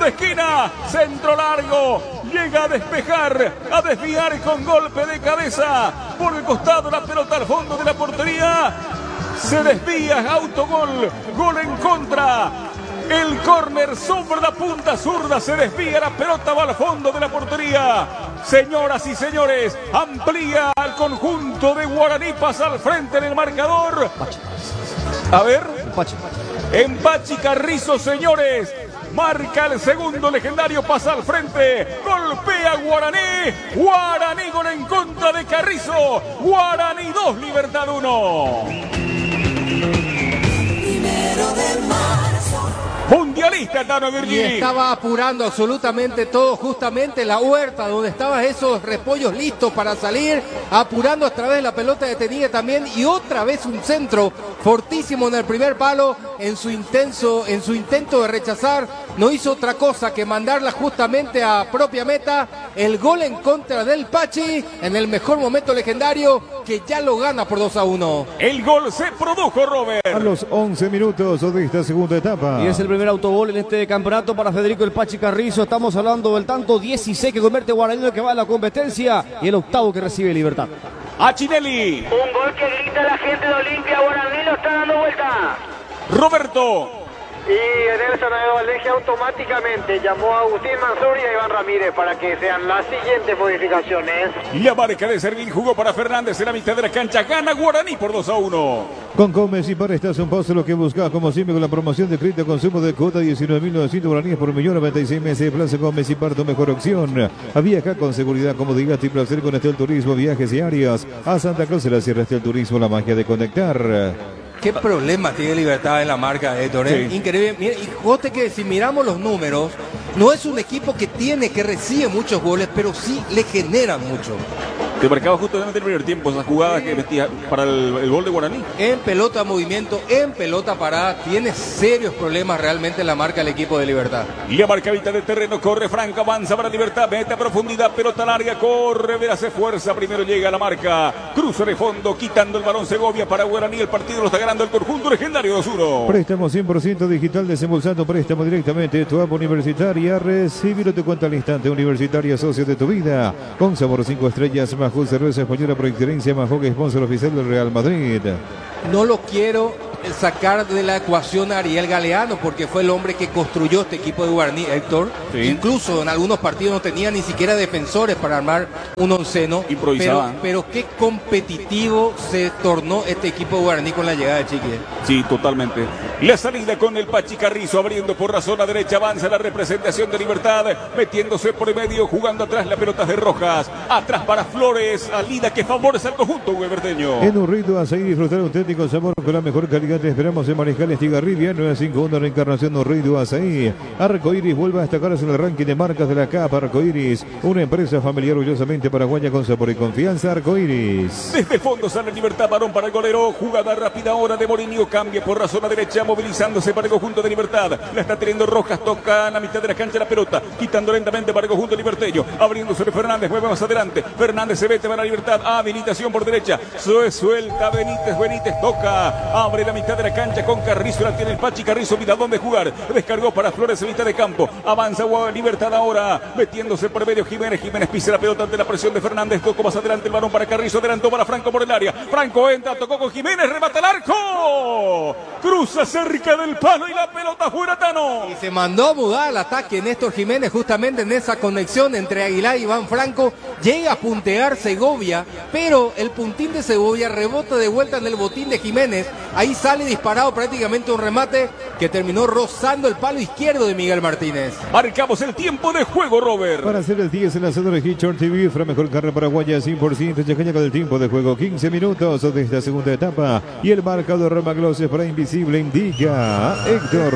de esquina, centro largo, llega a despejar, a desviar con golpe de cabeza, por el costado la pelota al fondo de la portería, se desvía, autogol, gol en contra. El córner sobre la punta zurda, se desvía la pelota, va al fondo de la portería. Señoras y señores, amplía al conjunto de Guaraní, pasa al frente en el marcador. A ver, Empachi Carrizo, señores. Marca el segundo legendario, pasa al frente, golpea Guaraní. Guaraní gol en contra de Carrizo. Guaraní 2, Libertad 1. Mundialista Tano Virgini. Y estaba apurando absolutamente todo, justamente la huerta donde estaban esos repollos listos para salir, apurando a través de la pelota detenida también, y otra vez un centro fortísimo en el primer palo. En su intento de rechazar, no hizo otra cosa que mandarla justamente a propia meta. El gol en contra del Pachi en el mejor momento legendario, que ya lo gana por 2-1. El gol se produjo, Robert, a los 11 minutos de esta segunda etapa. Y es el primer autogol en este campeonato para Federico el Pachi Carrizo. Estamos hablando del tanto 16 que convierte Guaraní, que va a la competencia, y el octavo que recibe Libertad. A Chinelli. Un gol que grita la gente de Olimpia. Guaraní lo está dando vuelta. Roberto. Y Nelson Valdez automáticamente llamó a Agustín Mansur y a Iván Ramírez para que sean las siguientes modificaciones. La marca de Servín jugó para Fernández en la mitad de la cancha. Gana Guaraní por 2-1. Con Comecipar estás un paso lo que buscas, como siempre, con la promoción de crédito consumo de cuota 19.900 guaraníes por millón a 26 meses. Plaza Comecipar, tu mejor opción. Viaja con seguridad, comodidad y placer con Estel Turismo, viajes diarios. A Santa Cruz de la Sierra, Estel Turismo, la magia de conectar. Qué problema tiene Libertad en la marca, Héctor. Sí. Increíble. Mira, y jote que si miramos los números, no es un equipo que recibe muchos goles, pero sí le generan mucho. Te marcaba justamente el primer tiempo esa jugada que metía para el gol de Guaraní. En pelota movimiento, en pelota parada, tiene serios problemas realmente en la marca el equipo de Libertad. Y la marca mitad de terreno, corre Franco, avanza para Libertad, mete a profundidad, pelota larga, corre, hace fuerza, primero llega a la marca, cruza de fondo, quitando el balón Segovia para Guaraní, el partido lo está ganando el conjunto legendario 2-1. Préstamo 100% digital, desembolsando préstamo directamente de tu app universitaria, recibirlo tu cuenta al instante. Universitaria, socio de tu vida, con sabor 5 estrellas, Majul Cerveza Española por excelencia, Majul, sponsor oficial del Real Madrid. No lo quiero sacar de la ecuación a Ariel Galeano, porque fue el hombre que construyó este equipo de Guaraní, Héctor. Sí. Incluso en algunos partidos no tenía ni siquiera defensores para armar un onceno. Improvisaban. Pero qué competitivo se tornó este equipo de Guaraní con la llegada de Chiqui. Sí, totalmente. La salida con el Pachi Carrizo, abriendo por la zona derecha, avanza la representación de Libertad, metiéndose por el medio, jugando atrás la pelota de Rojas, atrás para Flores, salida que favorece al conjunto hueverteño. En un rito a seguir, disfrutar un auténtico sabor con la mejor calidad. Te esperamos en Mariscal Estigarribia, 951, Reencarnación Urrido Azaí. Arcoiris vuelve a destacarse en el ranking de marcas de la CAP. Arcoiris, una empresa familiar orgullosamente paraguaya con sabor y confianza. Arcoiris. Desde el fondo sale Libertad, varón para el golero, jugada rápida ahora de Morinio, cambia por la zona derecha, movilizándose para el conjunto de Libertad. La está teniendo Rojas, toca en la mitad de la cancha la pelota, quitando lentamente para el conjunto liberteño, abriéndose de Fernández, mueve más adelante. Fernández se mete para Libertad, habilitación por derecha, suelta Benítez, toca, abre la mitad de la cancha con Carrizo, la tiene el Pachi Carrizo, mira dónde jugar, descargó para Flores en mitad de campo, avanza Libertad ahora, metiéndose por medio Jiménez pisa la pelota ante la presión de Fernández, tocó más adelante el balón para Carrizo, adelantó para Franco por el área, Franco entra, tocó con Jiménez, remata el arco, cruza cerca del palo y la pelota fuera, Tano. Y se mandó a mudar al ataque Néstor Jiménez justamente en esa conexión entre Aguilar y Iván Franco, llega a puntear Segovia, pero el puntín de Segovia rebota de vuelta en el botín de Jiménez, ahí sale disparado prácticamente un remate que terminó rozando el palo izquierdo de Miguel Martínez. Marcamos el tiempo de juego, Robert. Para hacer el 10 en la zona de Hitchcock TV, la mejor carne paraguaya 100%, Chacaña con el tiempo de juego, 15 minutos de esta segunda etapa, y el marcador Roma Glosses para Invisible indica Héctor.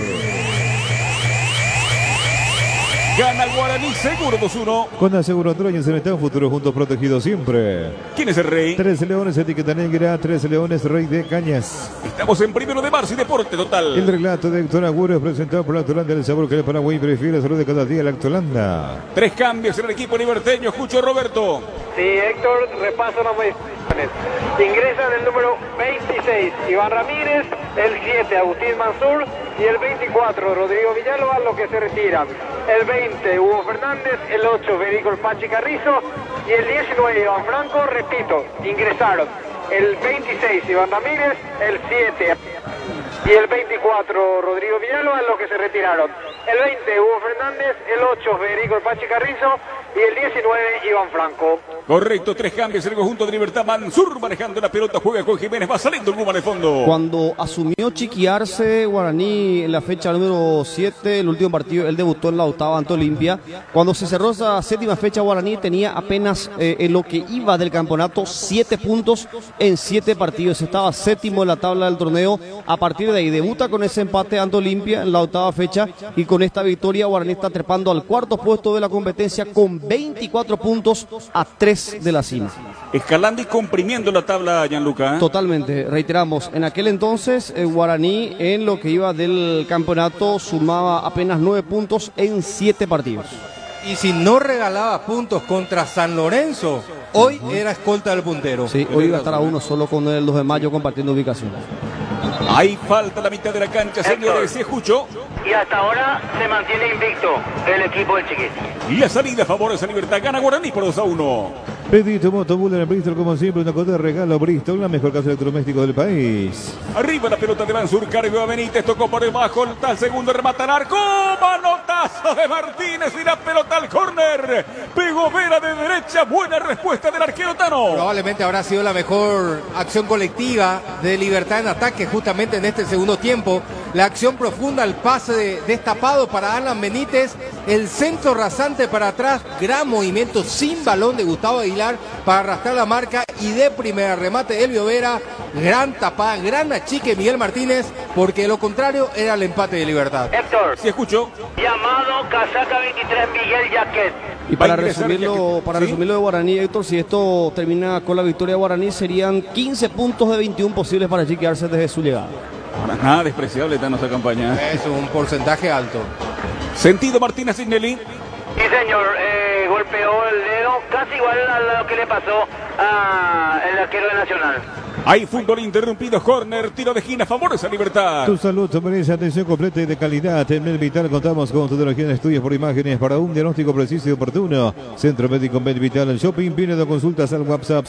Gana Guaraní seguro 2-1. Con aseguradora y en un futuro juntos protegidos siempre. ¿Quién es el rey? 13 Leones, etiqueta negra, 13 Leones, Rey de Cañas. Estamos en 1 de marzo y deporte total. El relato de Héctor Agüero es presentado por Lactolanda, el sabor que el Paraguay prefiere, salud de cada día, Lactolanda. 3 cambios en el equipo liberteño, escucho Roberto. Sí, Héctor, repaso las modificaciones. Ingresan el número 26, Iván Ramírez, el 7, Agustín Mansur, y el 24 Rodrigo Villalba, los que se retiran. El 20 Hugo Fernández, el 8 Federico El Pachi Carrizo y el 19 Iván Franco, repito, ingresaron el 26 Iván Ramírez, el 7 y el 24 Rodrigo Villalba, los que se retiraron. El 20 Hugo Fernández, el 8 Federico El Pachi Carrizo y el 19 Iván Franco. Correcto, 3 cambios en el conjunto de Libertad. Mansur manejando la pelota, juega con Jiménez, va saliendo el Guma de fondo. Cuando asumió Chiqui Arce, Guaraní en la fecha número 7, el último partido, él debutó en la octava ante Olimpia. Cuando se cerró esa séptima fecha, Guaraní tenía apenas en lo que iba del campeonato 7 puntos en 7 partidos. Estaba séptimo en la tabla del torneo. A partir de ahí debuta con ese empate ante Olimpia en la octava fecha y con esta victoria Guaraní está trepando al cuarto puesto de la competencia con 24 puntos a 3 de la cima. Escalando y comprimiendo la tabla, Gianluca. Totalmente, reiteramos, en aquel entonces Guaraní en lo que iba del campeonato sumaba apenas 9 puntos en 7 partidos. Y si no regalaba puntos contra San Lorenzo, hoy era escolta del puntero. Sí, hoy iba a estar a uno solo con el 2 de mayo compartiendo ubicación. Ahí falta la mitad de la cancha, señores, se escuchó. Y hasta ahora se mantiene invicto el equipo del Chiquit. Y la salida favorece a Libertad, gana Guaraní por 2-1. Pedito Motobuller en Bristol, como siempre, una cuota de regalo Bristol, la mejor casa electrodoméstico del país. Arriba la pelota de Mansur, cargó a Benítez, tocó por debajo, está el segundo, remata al arco, manotazo de Martínez y la pelota al córner. Pegó Vera de derecha, buena respuesta del arquero Tano. Probablemente habrá sido la mejor acción colectiva de Libertad en ataque justamente en este segundo tiempo. La acción profunda, el pase destapado para Alan Benítez, el centro rasante para atrás, gran movimiento sin balón de Gustavo Aguilar para arrastrar la marca y de primera remate Elvio Vera, gran tapada, gran achique Miguel Martínez, porque de lo contrario era el empate de Libertad. Héctor, Se escuchó. llamado casaca 23 Miguel Jaquet. Y para Va a ingresar resumirlo de Guaraní, Héctor, si esto termina con la victoria de Guaraní, serían 15 puntos de 21 posibles para Chiqui Arce desde su llegada. Para nada despreciable Tano esta campaña. Es un porcentaje alto. Sentido Martínez Signelli. Sí, señor, golpeó el dedo, casi igual a lo que le pasó al arquero de Nacional. Hay fútbol interrumpido, córner, tiro de esquina, favorece a Libertad. Tu salud te merece atención completa y de calidad. En MedVital contamos con tecnología en estudios por imágenes para un diagnóstico preciso y oportuno. Centro Médico MedVital en Shopping. Viene de consultas al WhatsApp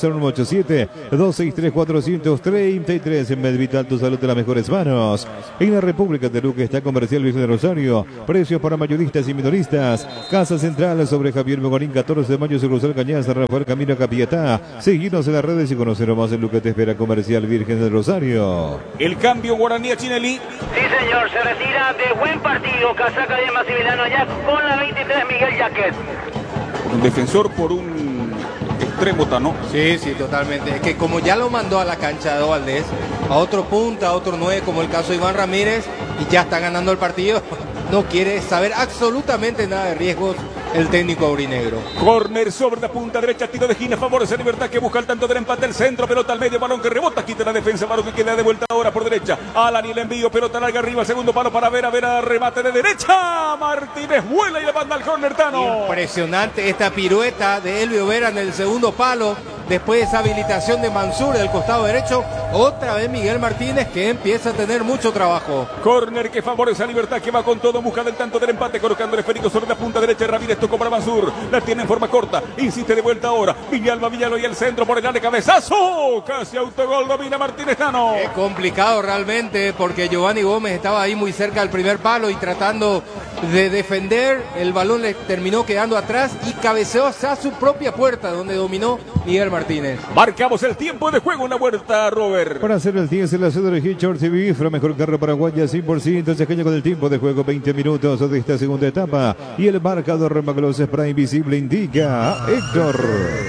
087-263-433. En MedVital tu salud en las mejores manos. En la República de Luque está Comercial Virgen de Rosario. Precios para mayoristas y minoristas. Casa Central sobre Javier Mogorín, 14 de mayo, Cruzal Cañas, Rafael Camino Capiatá. Seguinos en las redes y conocer más en Luque te espera. Comercial Virgen del Rosario. El cambio Guaraní a Chinelli. Sí, señor, se retira de buen partido, casaca de Maximiliano allá con la 23 Miguel Jaquet. Un defensor por un extremo Tano. Sí, totalmente. Es que como ya lo mandó a la cancha de Valdés, a otro punta, a otro 9, como el caso de Iván Ramírez, y ya está ganando el partido, no quiere saber absolutamente nada de riesgos el técnico aurinegro. Corner sobre la punta derecha, tiro de esquina, favorece a Libertad que busca el tanto del empate, el centro, pelota al medio, balón que rebota, quita la defensa, balón que queda de vuelta ahora por derecha. Alan y el envío, pelota larga arriba, el segundo palo para Vera, remate de derecha. Martínez vuela y le manda al corner Tano. Impresionante esta pirueta de Elvio Vera en el segundo palo. Después de esa habilitación de Mansur del costado derecho, otra vez Miguel Martínez que empieza a tener mucho trabajo. Corner que favorece a Libertad que va con todo, busca del tanto del empate, colocando el esférico sobre la punta derecha. Ramírez tocó para Mansur, la tiene en forma corta, insiste de vuelta ahora. Villalba y el centro por el área, cabezazo, casi autogol, domina Martínez Tano. Es complicado realmente porque Giovanni Gómez estaba ahí muy cerca del primer palo y tratando de defender, el balón le terminó quedando atrás y cabeceó hacia su propia puerta donde dominó Miguel Martínez. Marcamos el tiempo de juego en la vuelta, Robert. Para hacer el 10 en la sede de Hitchcock TV, Fro, mejor carro paraguaya 100%, se caña con el tiempo de juego 20 minutos de esta segunda etapa y el marcador Maglos Spray Invisible indica Héctor.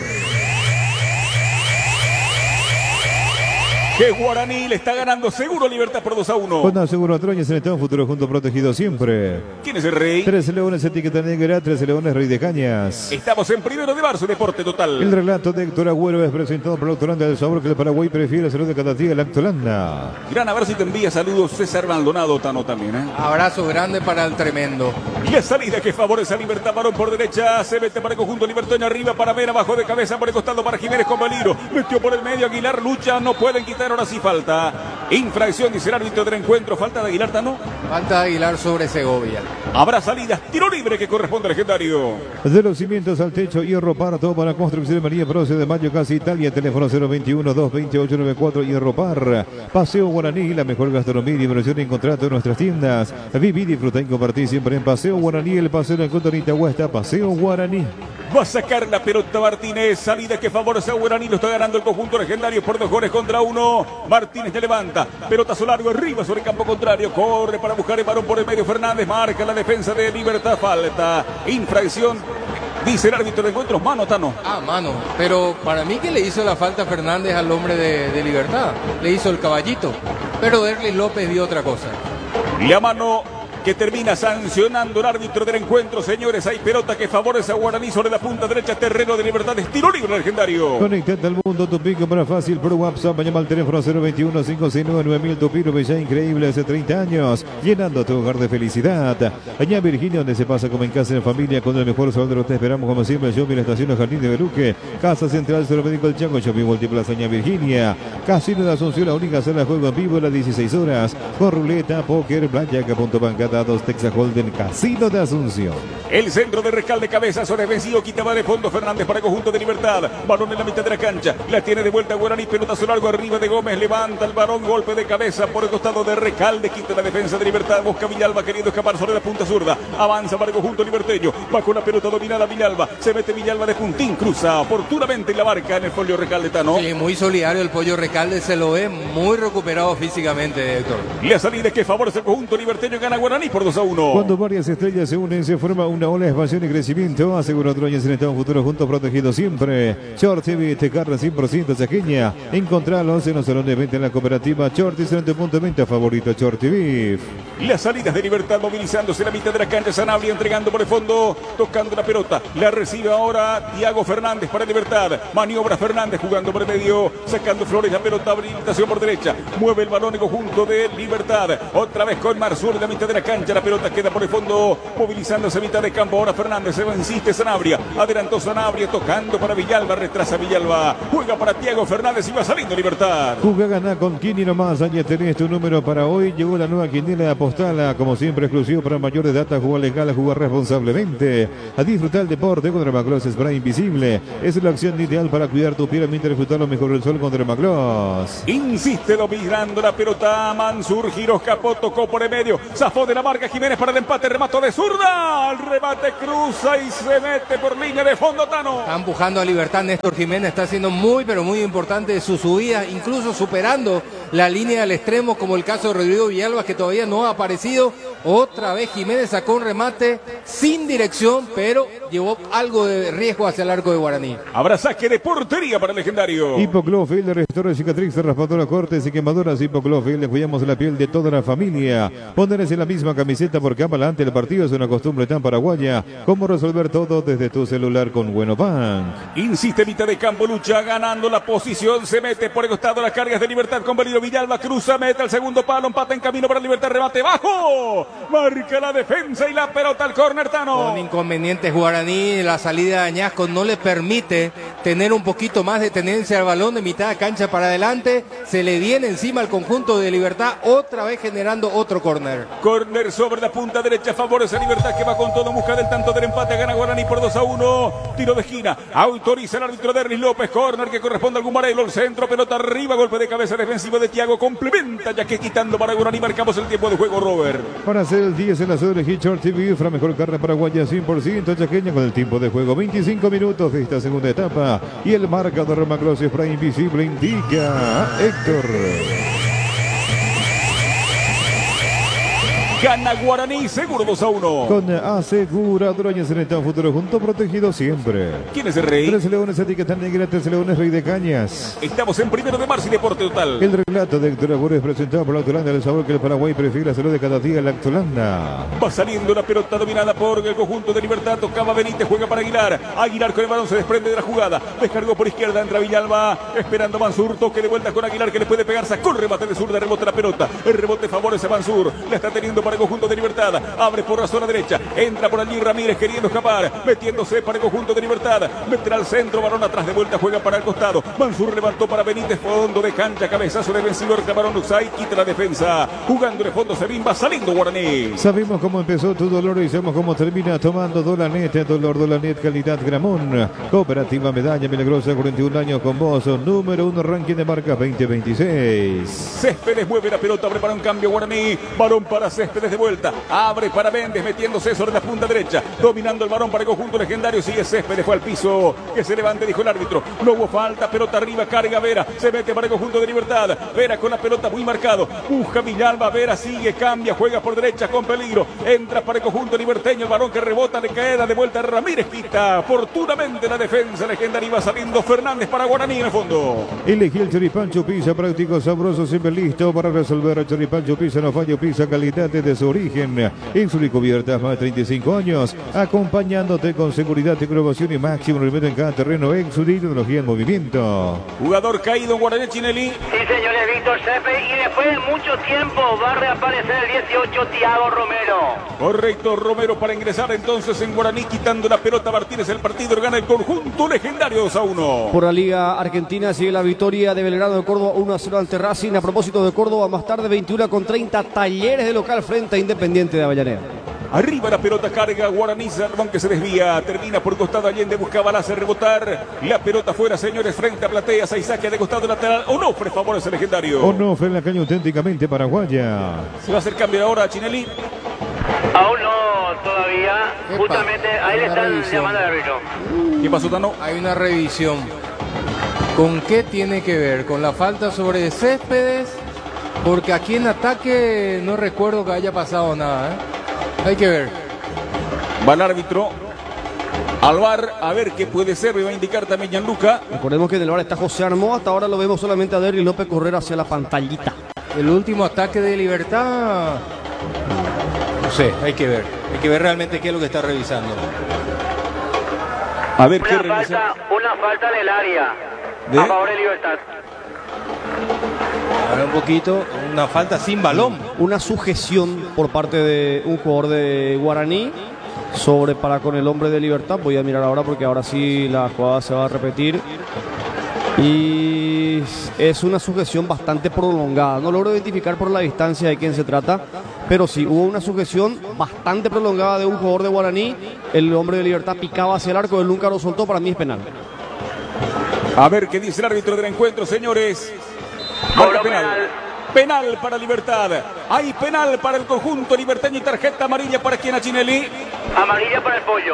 Que Guaraní le está ganando seguro Libertad por 2-1. Honda Seguro Atroñez en estado futuro junto protegido siempre. ¿Quién es el rey? 13 Leones etiqueta negra, 13 Leones Rey de Cañas. Estamos en 1 de marzo, Deporte Total. El relato de Héctor Agüero es presentado por la Autolanda del sabor que el Paraguay prefiere salud de cada día la Autolanda. Gran abrazo y te envía saludos César Maldonado, Tano también, ¿eh? Abrazo grande para el tremendo. Y la salida que favorece a Libertad, varón por derecha, se mete para el conjunto libertaño arriba para ver abajo de cabeza por el costado para Jiménez con peligro. Metió por el medio Aguilar, lucha, no pueden quitar Aguilar, ahora sí falta. Infracción, dice el árbitro del encuentro. Falta de Aguilar, ¿no? Falta de Aguilar sobre Segovia. Habrá salidas, tiro libre que corresponde al legendario. De los cimientos al techo, Hierro Par, todo para construcción de María Proce de Mayo, Casa Italia, teléfono 021-228-94, Hierro Par. Paseo Guaraní, la mejor gastronomía y diversión en contrato en nuestras tiendas. Viví, disfruta y compartí siempre en Paseo Guaraní, el paseo en Cotonita Huesta, Paseo Guaraní. Va a sacar la pelota Martínez, salida que favorece a Guaraní, lo está ganando el conjunto legendario por 2 goles contra 1. Martínez le levanta, pelotazo largo arriba sobre el campo contrario, corre para buscar el balón por el medio. Fernández marca la defensa de Libertad, falta, infracción, dice el árbitro de encuentros, mano, Tano. Mano, pero para mí que le hizo la falta Fernández al hombre de Libertad, le hizo el caballito, pero Derlis López vio otra cosa. La mano que termina sancionando el árbitro del encuentro, señores. Hay pelota que favorece a Guaraní sobre la punta derecha, terreno de Libertad, estilo libre legendario. Conectate al mundo, tu pico para fácil por WhatsApp, llama al teléfono 021-569-9000, tu pico ya increíble hace 30 años, llenando tu hogar de felicidad. Allá Virginia, donde se pasa como en casa en familia, con el mejor saldo, te esperamos como siempre, Shopping, la estación de Jardín de Beluque, Casa Central, Centro Médico El Chango, Shopping Multiplaza Aña Virginia, Casino de Asunción, la única sala de juego en vivo a las 16 horas, con ruleta, póker, blackjack, punto bancada, Texas Holden, Casino de Asunción. El centro de Rescal de cabeza, sobre vencido, quitaba de fondo Fernández para el conjunto de Libertad. Balón en la mitad de la cancha, la tiene de vuelta Guaraní, pelotazo largo arriba de Gómez, levanta el balón, golpe de cabeza por el costado de Recalde, quita la defensa de Libertad, busca Villalba queriendo escapar sobre la punta zurda, avanza para el conjunto liberteño, va con la pelota dominada Villalba, se mete Villalba de puntín, cruza oportunamente la marca en el folio Recaldetano. Sí, muy solidario el pollo Recalde, se lo ve muy recuperado físicamente, Héctor. La salida es que favorece el conjunto liberteño, gana Guaraní por 2-1. Cuando varias estrellas se unen, se forma una ola de expansión y crecimiento. Asegura Troyes en estado futuro juntos, protegidos siempre. Short TV, carne 100% chaqueña. Encontralos en los salones de venta en la cooperativa Short y en tu punto de venta favorito, Short TV. Las salidas de Libertad movilizándose en la mitad de la cancha, Sanabria entregando por el fondo, tocando la pelota. La recibe ahora Thiago Fernández para Libertad. Maniobra Fernández jugando por el medio, sacando Flores la pelota, habilitación por derecha. Mueve el balón en conjunto de Libertad. Otra vez con Marzur en la mitad de la cancha, la pelota queda por el fondo, movilizándose a mitad de campo. Ahora Fernández, se insiste Sanabria, adelantó Sanabria, tocando para Villalba, retrasa Villalba, juega para Thiago Fernández y va saliendo Libertad. Juga, gana con Kini nomás. Allá tenés tu número para hoy. Llegó la nueva quiniela de Apostala, como siempre exclusivo para mayores de edad. Jugar legal, jugar responsablemente. A disfrutar el deporte con Dermagloss Spray Invisible. Es la opción ideal para cuidar tu piel mientras disfrutar lo mejor del sol con Dermagloss. Insiste dominando la pelota Mansur, giró, escapó, tocó por el medio, zafó de la marca Jiménez para el empate, remato de zurda, el remate cruza y se mete por línea de fondo, Tano. Está empujando a Libertad, Néstor Jiménez está haciendo muy pero muy importante su subida, incluso superando la línea del extremo, como el caso de Rodrigo Villalba, que todavía no ha aparecido. Otra vez Jiménez sacó un remate sin dirección, pero llevó algo de riesgo hacia el arco de Guaraní. Habrá saque de portería para el legendario. Hipoclofil, restaura cicatrices, raspadora, cortes y quemaduras. Hipoclofil, le cuidamos la piel de toda la familia. Ponerse la misma camiseta porque adelante el partido es una costumbre tan paraguaya como resolver todo desde tu celular con Buenobank. Insiste mitad de campo, lucha ganando la posición, se mete por el costado las cargas de Libertad con Valido Villalba, cruza, mete al segundo palo, empata en camino para Libertad, remate bajo, marca la defensa y la pelota al córner, Tano. Con inconvenientes Guaraní, la salida de Añasco no le permite tener un poquito más de tenencia al balón de mitad de cancha para adelante, se le viene encima al conjunto de Libertad, otra vez generando otro córner. Córner sobre la punta derecha, favorece a Libertad que va con todo, busca del tanto del empate, gana Guaraní por 2-1, tiro de esquina, autoriza el árbitro Derlis López, córner que corresponde al Gumarelo, el centro, pelota arriba, golpe de cabeza defensivo de Thiago, complementa ya que quitando para Guaraní, marcamos el tiempo de juego, Robert. Para hacer el 10 en la zona de Short TV, la mejor carne paraguaya 100% chaqueña con el tiempo de juego 25 minutos de esta segunda etapa y el marcador Macross Spray Invisible indica Héctor. Gana Guaraní, seguro 2-1. Con aseguradora y en el futuro junto, protegido siempre. ¿Quién es el rey? 3 Leones, etiqueta negra, 3 Leones, Rey de Cañas. Estamos en 1 de marzo y Deporte Total. El relato de Héctor Agüero es presentado por la Autolanda, el sabor que el Paraguay prefiere, hacerlo de cada día la Autolanda. Va saliendo la pelota dominada por el conjunto de Libertad, tocaba Benítez, juega para Aguilar. Aguilar con el balón se desprende de la jugada, descargó por izquierda, entra Villalba, esperando Mansur, toque de vuelta con Aguilar que le puede pegar, sacó el remate de zurda, rebota la pelota, el rebote favorece a Mansur, la está teniendo para el conjunto de Libertad. Abre por la zona derecha. Entra por allí Ramírez queriendo escapar. Metiéndose para el conjunto de Libertad. Meterá al centro. Balón atrás de vuelta. Juega para el costado. Mansur levantó para Benítez. Fondo de cancha. Cabezazo de vencedor. Camarón Uxay. Quita la defensa. Jugando de fondo Sebin. Va saliendo Guaraní. Sabemos cómo empezó tu dolor y sabemos cómo termina tomando Dolanet. Dolor Dolanet, calidad Gramón. Cooperativa Medalla Milagrosa, 41 años con vos. Número 1 ranking de marcas 2026. Céspedes mueve la pelota, abre para un cambio Guaraní. Balón para Céspedes de vuelta. Abre para Méndez, metiéndose sobre la punta derecha. Dominando el balón para el conjunto legendario. Sigue Céspedes, fue al piso. Que se levante, dijo el árbitro. No hubo falta, pelota arriba, carga Vera. Se mete para el conjunto de Libertad. Vera con la pelota muy marcado. Busca Villalba, Vera sigue, cambia, juega por derecha con peligro. Entra para el conjunto liberteño. El balón que rebota, le cae de vuelta Ramírez. Quita oportunamente la defensa legendaria. Va saliendo Fernández para Guaraní en el fondo. Elegí el choripán Chupisa, práctico, sabroso, siempre listo para resolver. El choripán Chupisa, no falla, pizza, calidad desde su origen. En su cubiertas más de 35 años, acompañándote con seguridad, innovación y máximo rendimiento en cada terreno. Exuri, tecnología en movimiento. Jugador caído en Guaraní, Chinelli. Sí, señores, Víctor Céspedes. Y después de mucho tiempo va a reaparecer el 18, Thiago Romero. Correcto, Romero para ingresar entonces en Guaraní, quitando la pelota Martínez. El partido lo gana el conjunto legendario 2-1. Por la Liga Argentina sigue la victoria de Belgrano de Córdoba 1-0 ante Racing. A propósito de Córdoba, más tarde 21:30, Talleres de local frente a Independiente de Avellaneda. Arriba la pelota, carga Guaraní, Servón que se desvía, termina por costado Allende, buscaba la hace rebotar, la pelota fuera, señores, frente a Platea, Saisaque de costado lateral, Onofre favorece el legendario. Onofre en la caña auténticamente paraguaya. Se va a hacer cambio ahora, Chinelli. Aún no, todavía. Epa, Justamente ahí le están revisión. llamando al árbitro. ¿Qué pasó, Tano? Hay una revisión. ¿Con qué tiene que ver? ¿Con la falta sobre Céspedes? Porque aquí en ataque no recuerdo que haya pasado nada, ¿eh? Hay que ver. Va el árbitro al VAR, a ver qué puede ser, me va a indicar también Gianluca. Recordemos que en el bar está José Armó. Hasta ahora lo vemos solamente a Derry López correr hacia la pantallita. El último ataque de Libertad. No sé, hay que ver. Hay que ver realmente qué es lo que está revisando. A ver qué revisa. Una falta en el área. ¿De? A favor de Libertad. Ahora un poquito, una falta sin balón. Una sujeción por parte de un jugador de Guaraní sobre para con el hombre de Libertad. Voy a mirar ahora porque ahora sí la jugada se va a repetir. Y es una sujeción bastante prolongada. No logro identificar por la distancia de quién se trata, pero sí hubo una sujeción bastante prolongada de un jugador de Guaraní. El hombre de Libertad picaba hacia el arco, él nunca lo soltó. Para mí es penal. A ver qué dice el árbitro del encuentro, señores. Marca penal. Penal para Libertad. Hay penal para el conjunto libertaño y tarjeta amarilla para quien, a Chinelli. Amarilla para el pollo.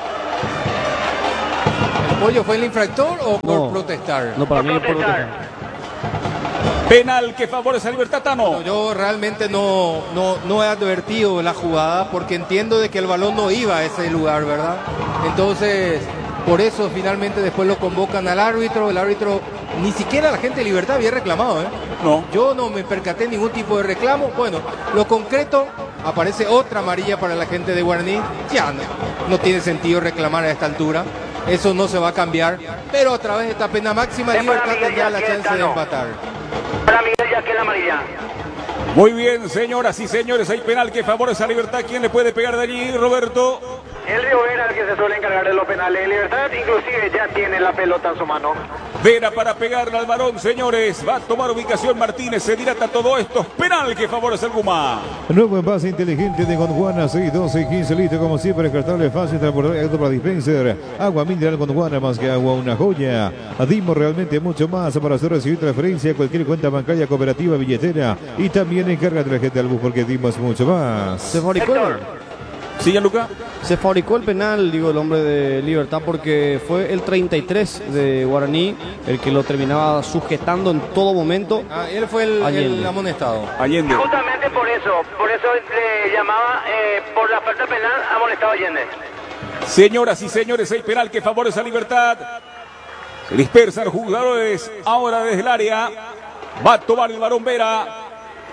¿El pollo fue el infractor o por No. protestar? No, para mí es por Protestar. Penal que favorece a Libertad, Tano. Yo realmente no he advertido la jugada porque entiendo de que el balón no iba a ese lugar, ¿verdad? Entonces, por eso finalmente después lo convocan al árbitro. El árbitro, ni siquiera la gente de Libertad había reclamado, ¿eh? No. Yo no me percaté ningún tipo de reclamo. Bueno, lo concreto, aparece otra amarilla para la gente de Guaraní. Ya no tiene sentido reclamar a esta altura. Eso no se va a cambiar. Pero a través de esta pena máxima, Es para Libertad Miguel tendrá la Yaquel, chance de Tano. empatar. Para Miguel Yaquel la amarilla. Muy bien, señoras y señores, hay penal que favorece a Libertad. ¿Quién le puede pegar de allí, Roberto? El Río Vera el que se suele encargar de los penales. Libertad inclusive ya tiene la pelota en su mano. Vera para pegarle al balón, señores. Va a tomar ubicación Martínez. Se dilata todo esto. Penal que favorece al Guma. Nuevo envase inteligente de Gondwana, 6, 12 y 15 litros, como siempre, descartable, fácil, transportable, apto para dispenser. Agua mineral Gondwana, más que agua, una joya. Dimos realmente mucho más para hacer recibir transferencia a cualquier cuenta bancaria, cooperativa, billetera. Y también encarga de la gente al bus porque dimos mucho más. Se fabricó ¿Sí, Gianluca? Se fabricó el penal, digo, el hombre de Libertad, porque fue el 33 de Guaraní el que lo terminaba sujetando en todo momento. Ah, él fue el Allende. amonestado. Allende. Justamente por eso le llamaba por la falta penal amonestado Allende. Señoras y señores, hay penal que favorece a Libertad. Se dispersan jugadores ahora desde el área. Va a tomar el balón Vera.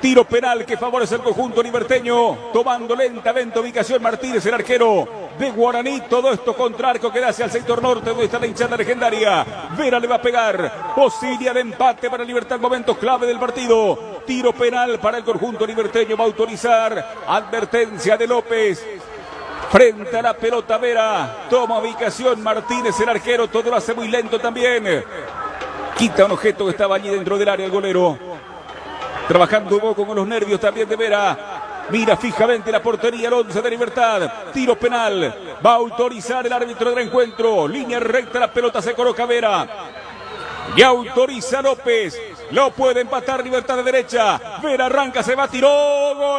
Tiro penal que favorece el conjunto liberteño. Tomando lentamente ubicación Martínez, el arquero de Guaraní. Todo esto contra arco que da hacia el sector norte, donde está la hinchada legendaria. Vera le va a pegar. Posibilidad de empate para Libertad. Momentos clave del partido. Tiro penal para el conjunto liberteño. Va a autorizar. Advertencia de López. Frente a la pelota Vera. Toma ubicación Martínez, el arquero. Todo lo hace muy lento también. Quita un objeto que estaba allí dentro del área el golero. Trabajando un poco con los nervios también de Vera. Mira fijamente la portería, el 11 de Libertad. Tiro penal. Va a autorizar el árbitro del encuentro. Línea recta, la pelota se coloca Vera. Y autoriza López. Lo puede empatar Libertad de derecha. Vera arranca, se va, tiró. Gol.